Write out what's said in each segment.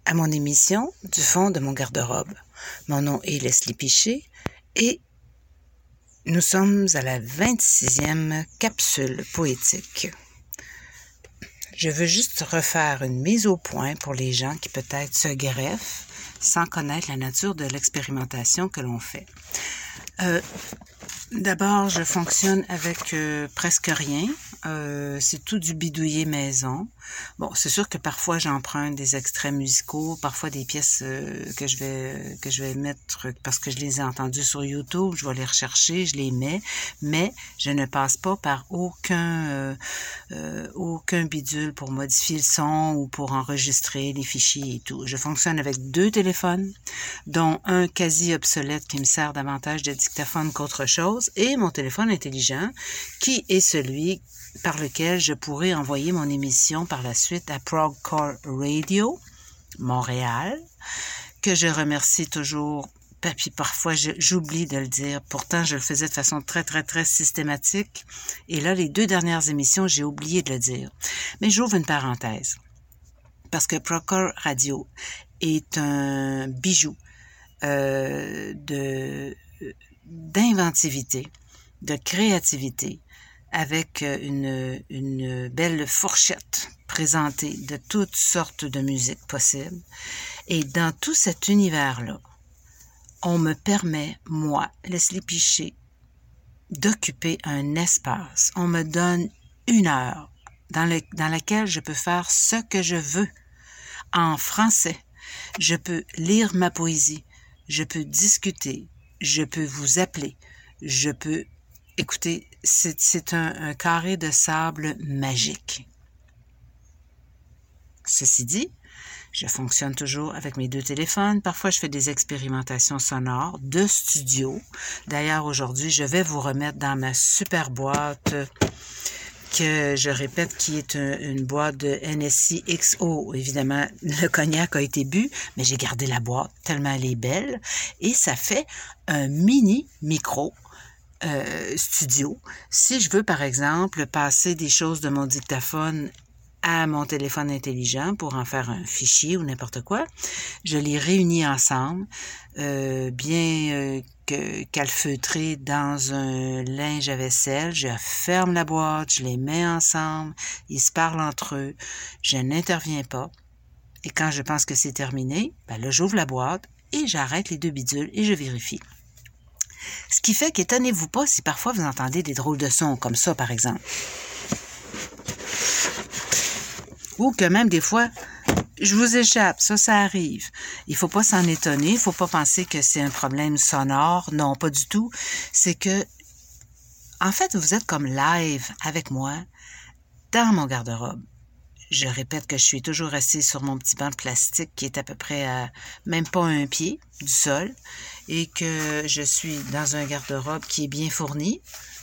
à mon émission du fond de mon garde-robe. Mon nom est Leslie Piché et nous sommes à la 26e capsule poétique. Je veux juste refaire une mise au point pour les gens qui peut-être se greffent sans connaître la nature de l'expérimentation que l'on fait. D'abord, je fonctionne avec presque rien. C'est tout du bidouillé maison. Bon, c'est sûr que parfois j'emprunte des extraits musicaux, parfois des pièces que je vais mettre parce que je les ai entendues sur YouTube, je vais les rechercher, je les mets, mais je ne passe pas par aucun bidule pour modifier le son ou pour enregistrer les fichiers et tout. Je fonctionne avec 2 téléphones, dont un quasi obsolète qui me sert davantage de dictaphone qu'autre chose, et mon téléphone intelligent qui est celui par lequel je pourrai envoyer mon émission par la suite à Progcore Radio, Montréal, que je remercie toujours, puis parfois j'oublie de le dire, pourtant je le faisais de façon très, très, très systématique, et là, les 2 dernières émissions, j'ai oublié de le dire. Mais j'ouvre une parenthèse, parce que Progcore Radio est un bijou d'inventivité, de créativité, avec une belle fourchette présentée de toutes sortes de musiques possibles. Et dans tout cet univers-là, on me permet, moi, Leslie Piché, d'occuper un espace. On me donne 1 heure dans laquelle je peux faire ce que je veux en français. Je peux lire ma poésie, je peux discuter, je peux vous appeler, je peux... Écoutez, c'est un carré de sable magique. Ceci dit, je fonctionne toujours avec mes 2 téléphones. Parfois, je fais des expérimentations sonores de studio. D'ailleurs, aujourd'hui, je vais vous remettre dans ma super boîte que je répète qui est une boîte de NSI XO. Évidemment, le cognac a été bu, mais j'ai gardé la boîte tellement elle est belle. Et ça fait un mini micro studio. Si je veux, par exemple, passer des choses de mon dictaphone à mon téléphone intelligent pour en faire un fichier ou n'importe quoi, je les réunis ensemble, bien calfeutrés dans un linge à vaisselle. Je ferme la boîte, je les mets ensemble, ils se parlent entre eux, je n'interviens pas. Et quand je pense que c'est terminé, ben là, j'ouvre la boîte et j'arrête les 2 bidules et je vérifie. Ce qui fait qu'étonnez-vous pas si parfois vous entendez des drôles de sons, comme ça, par exemple. Ou que même des fois, je vous échappe, ça arrive. Il faut pas s'en étonner, il faut pas penser que c'est un problème sonore. Non, pas du tout. C'est que, en fait, vous êtes comme live avec moi dans mon garde-robe. Je répète que je suis toujours assise sur mon petit banc de plastique qui est à peu près à même pas 1 pied du sol et que je suis dans un garde-robe qui est bien fourni.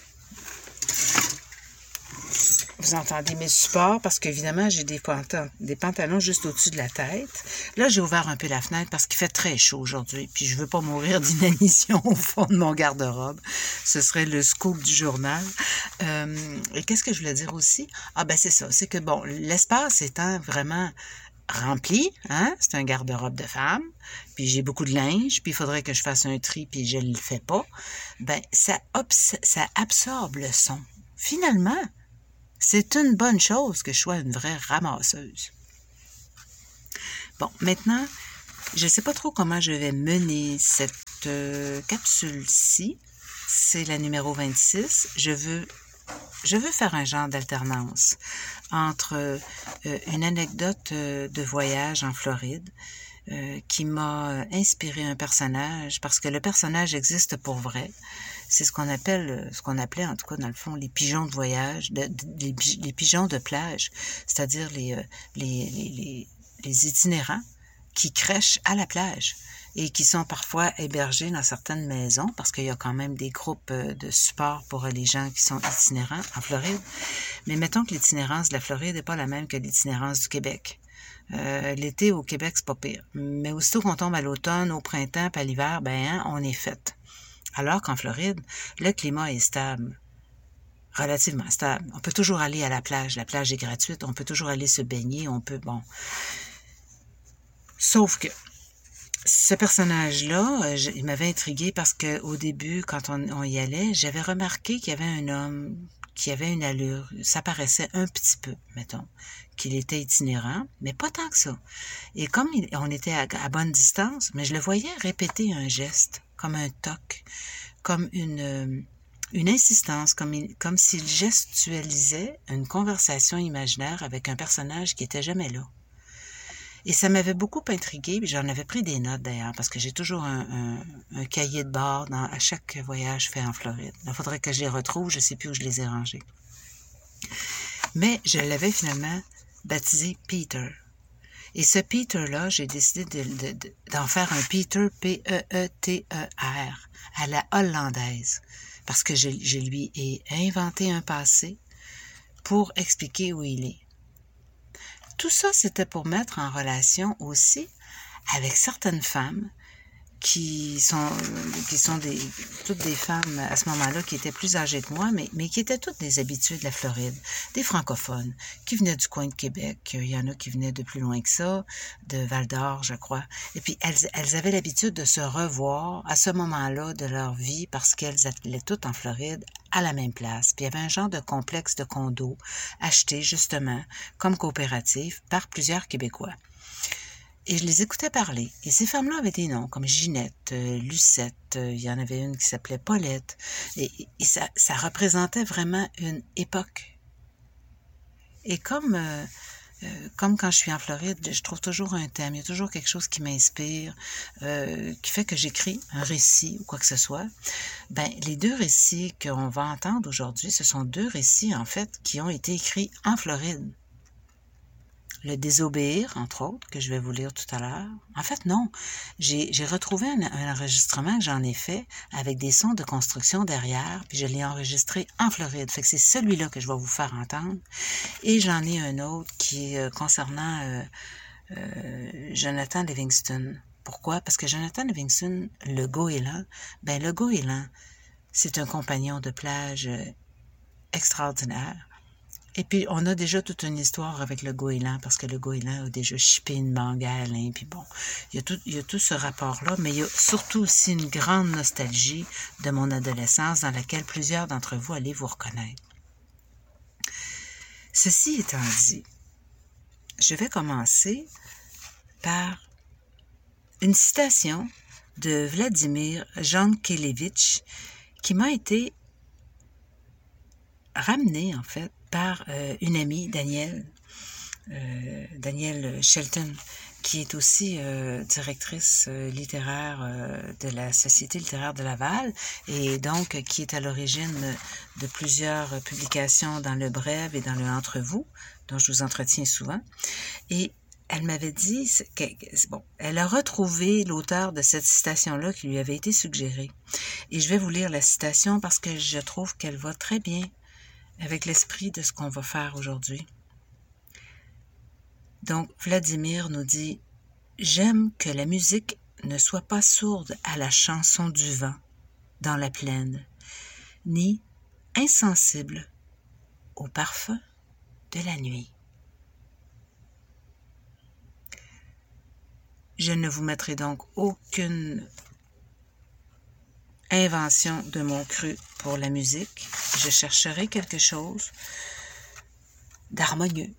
Vous entendez mes supports parce qu'évidemment, j'ai des pantalons juste au-dessus de la tête. Là, j'ai ouvert un peu la fenêtre parce qu'il fait très chaud aujourd'hui. Puis je veux pas mourir d'inanition au fond de mon garde-robe. Ce serait le scoop du journal. Et qu'est-ce que je voulais dire aussi? Ah ben c'est ça, c'est que bon, l'espace étant vraiment rempli, hein? C'est un garde-robe de femme, puis j'ai beaucoup de linge, puis il faudrait que je fasse un tri, puis je le fais pas. Ben ça absorbe le son. Finalement, c'est une bonne chose que je sois une vraie ramasseuse. Bon, maintenant, je ne sais pas trop comment je vais mener cette capsule-ci. C'est la numéro 26. Je veux faire un genre d'alternance entre une anecdote de voyage en Floride qui m'a inspiré un personnage, parce que le personnage existe pour vrai. C'est ce qu'on appelait en tout cas dans le fond les pigeons de voyage, les pigeons de plage, c'est-à-dire les itinérants qui crèchent à la plage et qui sont parfois hébergés dans certaines maisons, parce qu'il y a quand même des groupes de support pour les gens qui sont itinérants en Floride. Mais mettons que l'itinérance de la Floride n'est pas la même que l'itinérance du Québec. L'été au Québec, c'est pas pire. Mais aussitôt qu'on tombe à l'automne, au printemps, puis à l'hiver, on est fait. Alors qu'en Floride, le climat est stable. Relativement stable. On peut toujours aller à la plage. La plage est gratuite. On peut toujours aller se baigner. Sauf que ce personnage-là, il m'avait intriguée parce qu'au début, quand on y allait, j'avais remarqué qu'il y avait un homme qui avait une allure. Ça paraissait un petit peu, mettons, qu'il était itinérant, mais pas tant que ça. Et comme on était à bonne distance, mais je le voyais répéter un geste, comme un toc, comme une insistance, comme s'il gestualisait une conversation imaginaire avec un personnage qui était jamais là. Et ça m'avait beaucoup intriguée, puis j'en avais pris des notes d'ailleurs, parce que j'ai toujours un cahier de bord à chaque voyage fait en Floride. Il faudrait que je les retrouve, je ne sais plus où je les ai rangés. Mais je l'avais finalement baptisé Peter. Et ce Peter-là, j'ai décidé d'en faire un Peter, P-E-E-T-E-R, à la hollandaise, parce que je lui ai inventé un passé pour expliquer où il est. Tout ça, c'était pour mettre en relation aussi avec certaines femmes qui sont toutes des femmes à ce moment-là qui étaient plus âgées que moi, mais qui étaient toutes des habituées de la Floride, des francophones, qui venaient du coin de Québec. Il y en a qui venaient de plus loin que ça, de Val-d'Or, je crois. Et puis, elles avaient l'habitude de se revoir à ce moment-là de leur vie parce qu'elles allaient toutes en Floride à la même place. Puis, il y avait un genre de complexe de condos acheté, justement, comme coopérative par plusieurs Québécois. Et je les écoutais parler. Et ces femmes-là avaient des noms comme Ginette, Lucette, il y en avait une qui s'appelait Paulette. Et ça représentait vraiment une époque. Et comme quand je suis en Floride, je trouve toujours un thème, il y a toujours quelque chose qui m'inspire, qui fait que j'écris un récit ou quoi que ce soit. Ben, les deux récits qu'on va entendre aujourd'hui, ce sont deux récits, en fait, qui ont été écrits en Floride. Le désobéir, entre autres, que je vais vous lire tout à l'heure. En fait, non. J'ai retrouvé un enregistrement que j'en ai fait avec des sons de construction derrière, puis je l'ai enregistré en Floride. Fait que c'est celui-là que je vais vous faire entendre. Et j'en ai un autre qui est concernant Jonathan Livingston. Pourquoi? Parce que Jonathan Livingston, le goéland, ben le goéland, c'est un compagnon de plage extraordinaire. Et puis, on a déjà toute une histoire avec le goéland, parce que le goéland a déjà chippé une mangue à Alain, puis bon, il y a tout ce rapport-là, mais il y a surtout aussi une grande nostalgie de mon adolescence dans laquelle plusieurs d'entre vous allez vous reconnaître. Ceci étant dit, je vais commencer par une citation de Vladimir Jankélévitch qui m'a été ramenée, en fait, par une amie, Danielle Shelton, qui est aussi directrice littéraire de la Société littéraire de Laval et donc qui est à l'origine de plusieurs publications dans le Brève et dans le Entre-vous, dont je vous entretiens souvent. Et elle m'avait dit, elle a retrouvé l'auteur de cette citation-là qui lui avait été suggérée. Et je vais vous lire la citation parce que je trouve qu'elle va très bien avec l'esprit de ce qu'on va faire aujourd'hui. Donc, Vladimir nous dit « J'aime que la musique ne soit pas sourde à la chanson du vent dans la plaine, ni insensible au parfum de la nuit. » Je ne vous mettrai donc aucune invention de mon cru pour la musique. Je chercherai quelque chose d'harmonieux.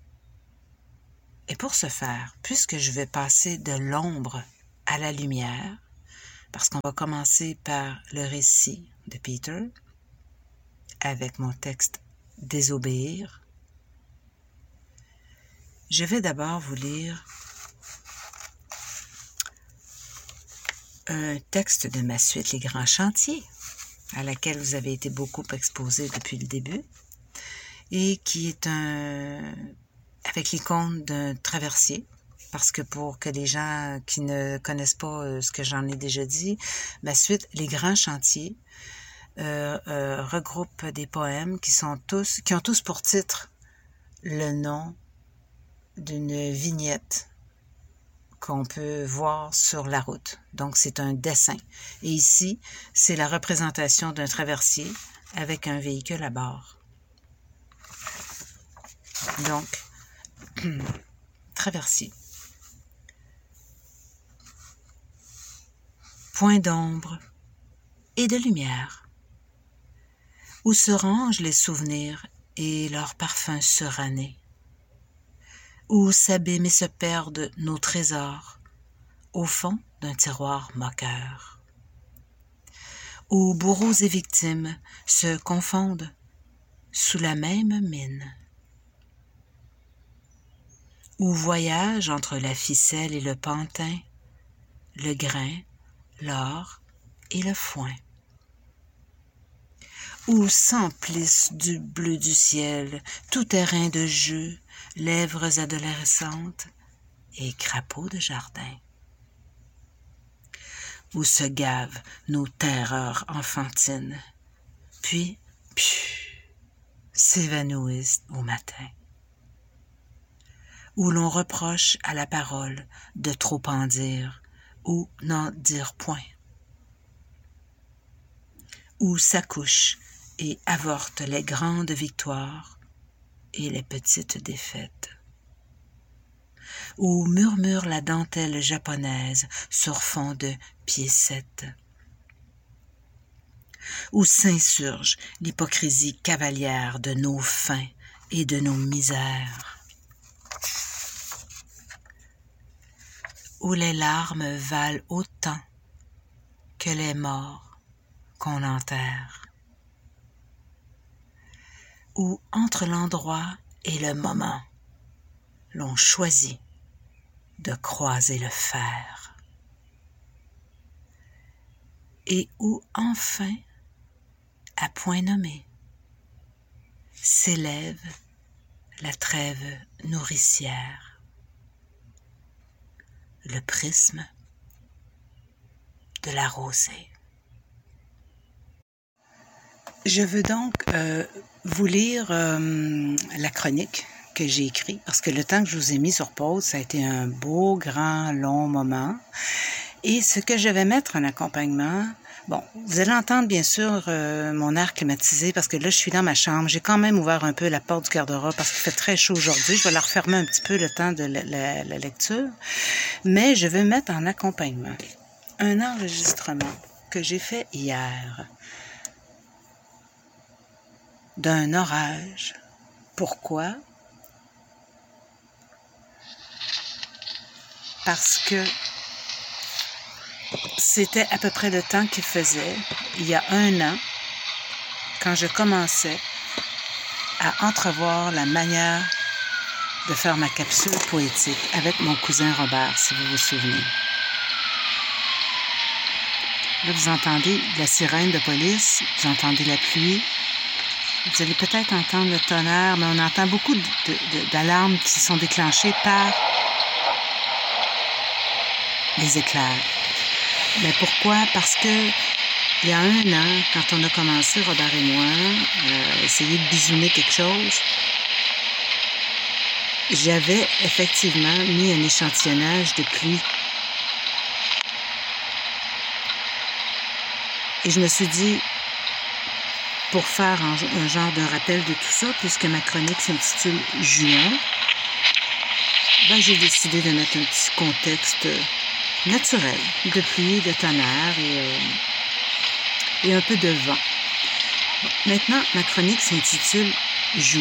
Et pour ce faire, puisque je vais passer de l'ombre à la lumière, parce qu'on va commencer par le récit de Peter, avec mon texte « Désobéir », je vais d'abord vous lire un texte de ma suite Les Grands Chantiers, à laquelle vous avez été beaucoup exposés depuis le début, et qui est avec les contes d'un traversier, parce que pour que les gens qui ne connaissent pas ce que j'en ai déjà dit, ma suite Les Grands Chantiers regroupe des poèmes qui ont tous pour titre le nom d'une vignette qu'on peut voir sur la route. Donc, c'est un dessin. Et ici, c'est la représentation d'un traversier avec un véhicule à bord. Donc, traversier. point d'ombre et de lumière, où se rangent les souvenirs et leurs parfums surannés, où s'abîment et se perdent nos trésors au fond d'un tiroir moqueur, où bourreaux et victimes se confondent sous la même mine, où voyagent entre la ficelle et le pantin, le grain, l'or et le foin, où s'emplissent du bleu du ciel tout terrain de jeu, lèvres adolescentes et crapauds de jardin, où se gavent nos terreurs enfantines, puis s'évanouissent au matin, où l'on reproche à la parole de trop en dire ou n'en dire point, où s'accouchent et avortent les grandes victoires et les petites défaites, où murmure la dentelle japonaise sur fond de piécettes, où s'insurge l'hypocrisie cavalière de nos faim et de nos misères, où les larmes valent autant que les morts qu'on enterre, où entre l'endroit et le moment, l'on choisit de croiser le fer, et où enfin, à point nommé, s'élève la trêve nourricière, le prisme de la rosée. Je veux donc vous lire la chronique que j'ai écrite, parce que le temps que je vous ai mis sur pause, ça a été un beau, grand, long moment. Et ce que je vais mettre en accompagnement, bon, vous allez entendre bien sûr mon air climatisé, parce que là, je suis dans ma chambre. J'ai quand même ouvert un peu la porte du garde-robe, parce qu'il fait très chaud aujourd'hui. Je vais la refermer un petit peu le temps de la lecture. Mais je vais mettre en accompagnement un enregistrement que j'ai fait hier d'un orage. Pourquoi? Parce que c'était à peu près le temps qu'il faisait, il y a 1 an, quand je commençais à entrevoir la manière de faire ma capsule poétique avec mon cousin Robert, si vous vous souvenez. Là, vous entendez la sirène de police, vous entendez la pluie. Vous allez peut-être entendre le tonnerre, mais on entend beaucoup d'alarmes qui sont déclenchées par les éclairs. Mais pourquoi? Parce que il y a 1 an, quand on a commencé, Robert et moi, essayer de bisouner quelque chose, j'avais effectivement mis un échantillonnage de pluie. Et je me suis dit, pour faire un genre de rappel de tout ça, puisque ma chronique s'intitule « Juin », ben, j'ai décidé de mettre un petit contexte naturel, de pluie, de tonnerre et un peu de vent. Bon, maintenant, ma chronique s'intitule « Juin ».